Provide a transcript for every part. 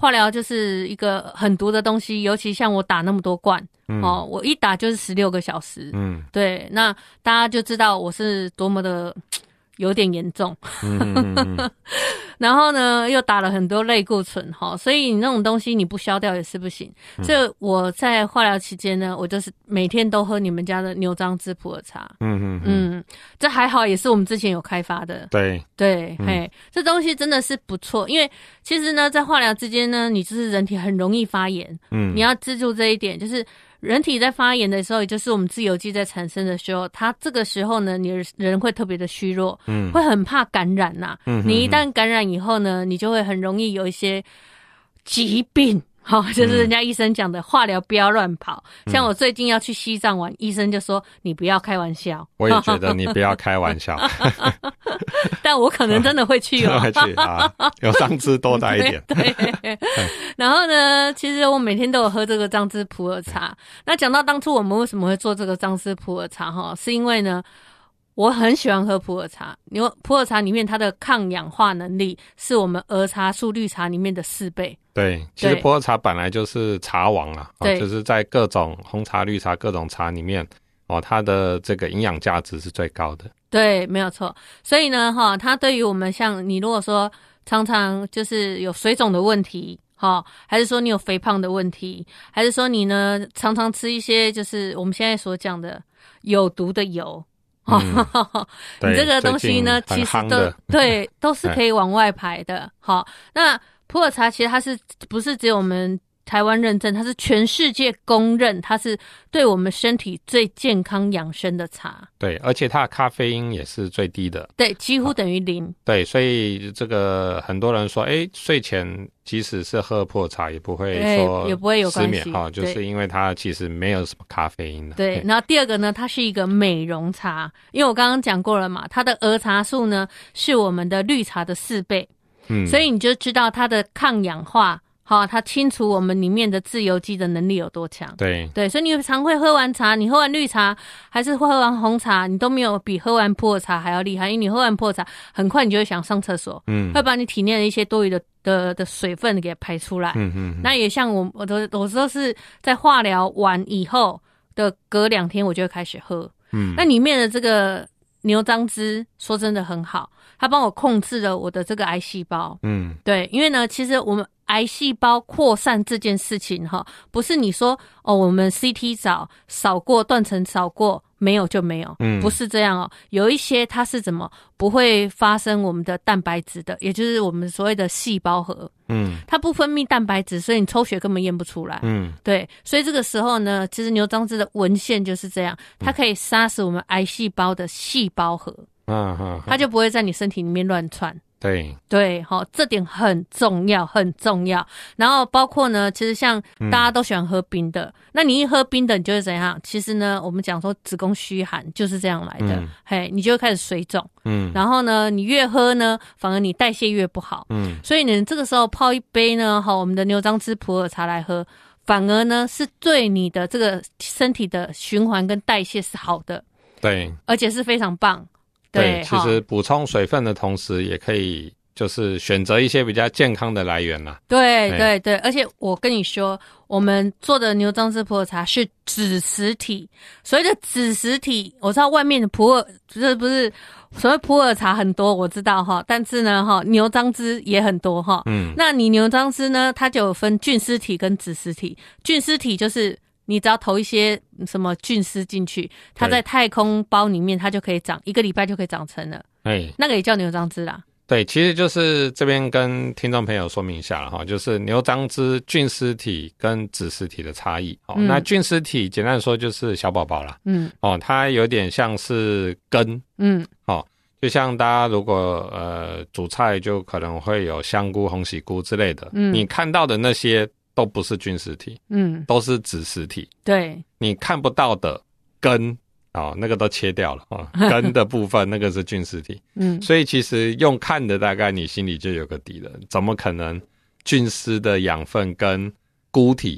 化疗就是一个很毒的东西，尤其像我打那么多罐，我一打就是16个小时，对，那大家就知道我是多么的有点严重，然后呢又打了很多类固醇，所以你那种东西你不消掉也是不行。所以我在化疗期间呢，我就是每天都喝你们家的牛樟芝普洱茶，这还好，也是我们之前有开发的，对，这东西真的是不错，因为其实呢，在化疗之间呢，你就是人体很容易发炎，你要记住这一点，就是人体在发炎的时候，也就是我们自由基在产生的时候，它这个时候呢，你的人会特别的虚弱，会很怕感染呐。你一旦感染以后呢，你就会很容易有一些疾病。就是人家医生讲的化疗不要乱跑，像我最近要去西藏玩，医生就说你不要开玩笑。 我也觉得你不要开玩笑， 但我可能真的会去哦， 会去啊，有樟芝多带一点。 对，然后呢，其实我每天都有喝这个樟芝普洱茶。那讲到当初我们为什么会做这个樟芝普洱茶哈，是因为呢，我很喜欢喝普洱茶，因为普洱茶里面它的抗氧化能力是我们儿茶素绿茶里面的4倍。 对，其实普洱茶本来就是茶王啊，就是在各种红茶、绿茶各种茶里面，它的这个营养价值是最高的。 对，没有错。所以呢，它对于我们像你如果说常常就是有水肿的问题，还是说你有肥胖的问题，还是说你呢常常吃一些就是我们现在所讲的有毒的油。你这个东西呢，其实都是可以往外排的。那普洱茶其实它是不是只有我们台湾认证，它是全世界公认，它是对我们身体最健康养生的茶。 对，而且它的咖啡因也是最低的。 对，几乎等于0。 对，所以这个很多人说，睡前即使是喝普洱茶也不会说也不会有关系失眠，就是因为它其实没有什么咖啡因的。 对，然后第二个呢，它是一个美容茶，因为我刚刚讲过了嘛，它的儿茶素呢是我们的绿茶的4倍。所以你就知道它的抗氧化，它清除我们里面的自由基的能力有多强。对，所以你常会喝完茶，你喝完绿茶还是喝完红茶，你都没有比喝完普洱茶还要厉害，因为你喝完普洱茶很快你就会想上厕所，会把你体内的一些多余的水分给排出来。那也像我都是在化疗完以后的隔2天我就会开始喝。那里面的这个牛樟芝说真的很好，它帮我控制了我的这个癌细胞。对，因为呢，其实我们癌细胞扩散这件事情不是你说我们 CT 扫过断层扫过没有就没有，不是这样有一些它是怎么不会发生我们的蛋白质的，也就是我们所谓的细胞核。它不分泌蛋白质，所以你抽血根本验不出来。对，所以这个时候呢，其实牛樟芝的文献就是这样，它可以杀死我们癌细胞的细胞核。它就不会在你身体里面乱窜。对，这点很重要，很重要。然后包括呢，其实像大家都喜欢喝冰的，那你一喝冰的，你就会怎样？其实呢，我们讲说子宫虚寒就是这样来的。你就会开始水肿。然后呢，你越喝呢，反而你代谢越不好。所以你这个时候泡一杯呢，我们的牛樟芝普洱茶来喝，反而呢是对你的这个身体的循环跟代谢是好的。对，而且是非常棒。 对，其实补充水分的同时，也可以就是选择一些比较健康的来源啦。对， 而且我跟你说，我们做的牛樟芝普洱茶是子实体，所谓的子实体，我知道外面的普洱这不是所谓普洱茶很多，我知道但是呢牛樟芝也很多那你牛樟芝呢，它就有分菌丝体跟子实体，菌丝体就是你只要投一些什么菌丝进去，它在太空包里面，它就可以长1个礼拜就可以长成了。那个也叫牛樟芝啦。 对，其实就是这边跟听众朋友说明一下了就是牛樟芝菌丝体跟子实体的差异。那菌丝体简单说就是小宝宝啦。它有点像是根。就像大家如果煮菜就可能会有香菇、红喜菇之类的，你看到的那些都不是菌丝体，都是子实体。对，你看不到的根那个都切掉了根的部分那个是菌丝体。所以其实用看的大概你心里就有个底了，怎么可能菌丝的养分跟菇体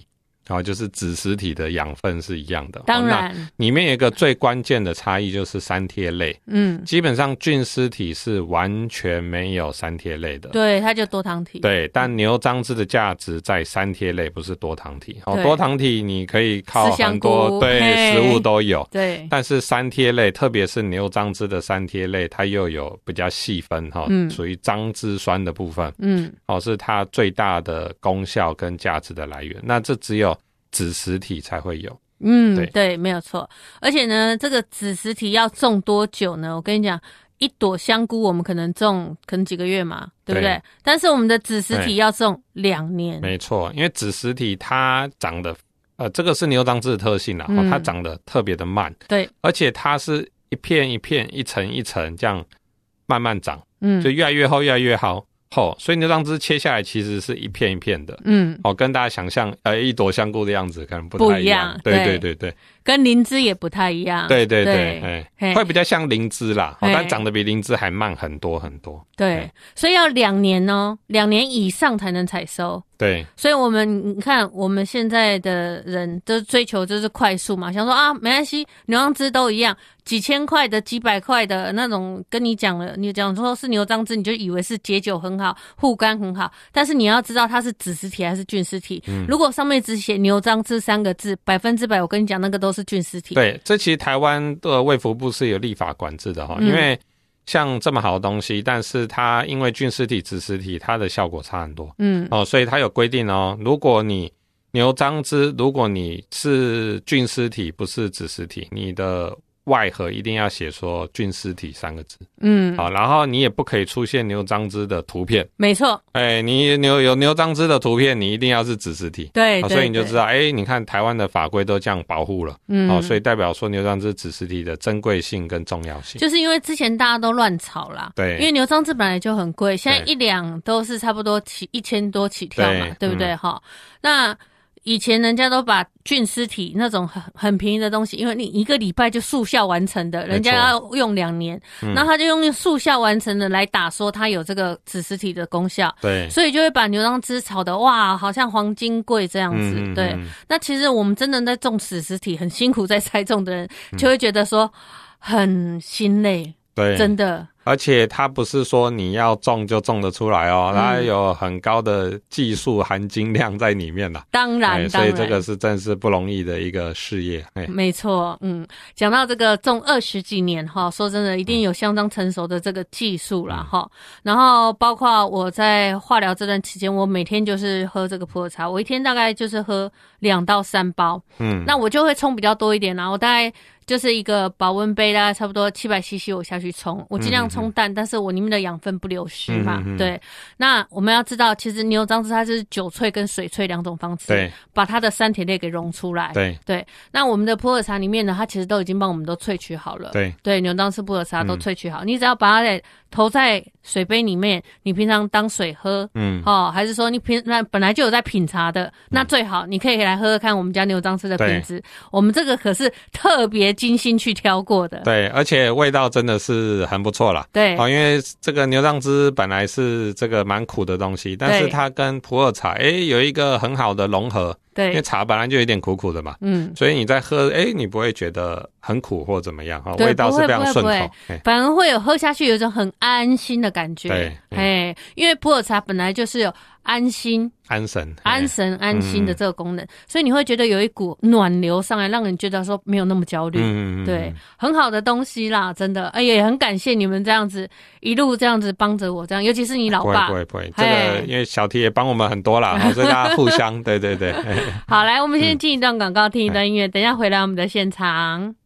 就是子实体的养分是一样的。 当然， 里面有一个最关键的差异就是三萜类。基本上菌丝体是完全没有三萜类的。 对，它就多糖体。 对，但牛樟芝的价值在三萜类，不是多糖体。多糖体你可以靠很多食物都有。 对， 但是三萜类，特别是牛樟芝的三萜类，它又有比较细分属于樟芝酸的部分。是它最大的功效跟价值的来源。那这只有子实体才会有。 对，没有错。而且呢，这个子实体要种多久呢？我跟你讲，一朵香菇我们可能种几个月嘛，对不对？但是我们的子实体要种2年。 没错，因为子实体它长得这个是牛樟芝的特性啦，它长得特别的慢。对，而且它是一片一片、一层一层这样慢慢长，就越来越厚，越来越厚。所以牛樟芝切下来其实是一片一片的。跟大家想象一朵香菇的样子可能不太一样。对， 跟灵芝也不太一样。 对，会比较像灵芝啦，但长得比灵芝还慢很多很多。 对，所以要2年哦，2年以上才能采收。 对， 所以你看我们现在的人都追求就是快速嘛，想说啊没关系，牛樟芝都一样，几千块的、几百块的那种，跟你讲了，你讲说是牛樟芝，你就以为是解酒很好、护肝很好，但是你要知道它是子实体还是菌丝体。如果上面只写牛樟芝3个字，100%我跟你讲那个都是菌丝体。对， 这其实台湾的卫福部是有立法管制的因为像这么好的东西，但是它因为菌丝体、子实体，它的效果差很多。所以它有规定如果你牛樟芝，如果你是菌丝体不是子实体，你的外盒一定要写说菌丝体3个字。然后你也不可以出现牛樟芝的图片。 没错。 你有牛樟芝的图片，你一定要是子实体。 对， 所以你就知道你看台湾的法规都这样保护了。所以代表说牛樟芝子实体的珍贵性跟重要性。 就是因为之前大家都乱炒啦。对，因为牛樟芝本来就很贵，现在1两都是差不多1000多起跳嘛， 对不对？那以前人家都把菌丝体那种很便宜的东西，因为你1个礼拜就速效完成的，人家要用2年，那他就用速效完成的来打说它有这个子实体的功效。对，所以就会把牛樟芝炒的哇，好像黄金贵这样子。对，那其实我们真的在种子实体很辛苦在栽种的人，就会觉得说很心累。对，真的。 而且它不是说你要种就种得出来它有很高的技术含金量在里面啦。 当然， 所以这个是真是不容易的一个事业。 没错，讲到这个种20几年说真的，一定有相当成熟的这个技术啦然后包括我在化疗这段期间，我每天就是喝这个普洱茶，我一天大概就是喝2到3包。那我就会冲比较多一点啦，我大概就是一个保温杯，大概差不多700cc 我下去冲，我尽量冲淡，但是我里面的养分不流失嘛。对，那我们要知道，其实牛樟芝它是酒萃跟水萃2种方式，对，把它的三萜类给溶出来。对，那我们的普洱茶里面呢，它其实都已经帮我们都萃取好了。对，牛樟芝普洱茶都萃取好，你只要把它投在水杯里面，你平常当水喝，还是说你本来就有在品茶的，那最好你可以来喝喝看我们家牛樟芝的品质。我们这个可是特别精心去挑过的。 对，而且味道真的是很不错啦。对，因为这个牛樟芝本来是这个蛮苦的东西，但是它跟普洱茶有一个很好的融合。对，因为茶本来就有点苦苦的嘛，所以你在喝，你不会觉得很苦或怎么样味道是非常顺口， 反而会有喝下去有一种很安心的感觉。对，因为普洱茶本来就是有安心、 安神、 安心的这个功能，所以你会觉得有一股暖流上来，让人觉得说没有那么焦虑。对，很好的东西啦，真的。也很感谢你们这样子一路这样子帮着我，这样，尤其是你老爸。 不会，这个因为小T也帮我们很多啦，所以大家互相，对。 好，来，我们先进一段广告，听一段音乐，等一下回来我们的现场。